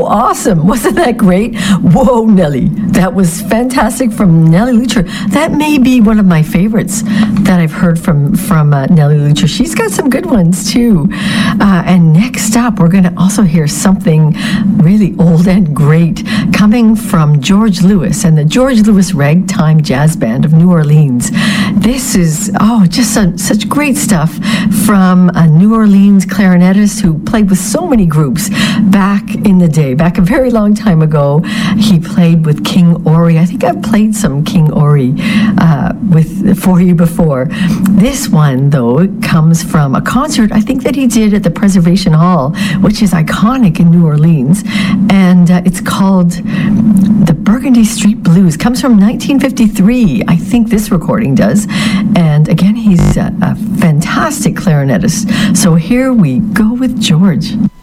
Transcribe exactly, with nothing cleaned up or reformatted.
awesome. Wasn't that great? Whoa, Nellie. That was fantastic from Nellie Lucher. That may be one of my favorites that I've heard from, from uh, Nellie Lucher. She's got some good ones, too. Uh, and next up, we're going to also hear something really old and great coming from George Lewis and the George Lewis Ragtime Jazz Band of New Orleans. This is, oh, just a, such great stuff from a New Orleans clarinetist who played with so many groups back in the day, back a very long time ago. He played with King Ori. I think I've played some King Ori uh, with for you before. This one, though, comes from a concert I think that he did at the Preservation Hall, which is iconic in New Orleans, and uh, it's called The Burgundy Street Blues. Comes from nineteen fifty-three, I think this recording does, and again, he's a, a fantastic clarinetist. So here we go with George.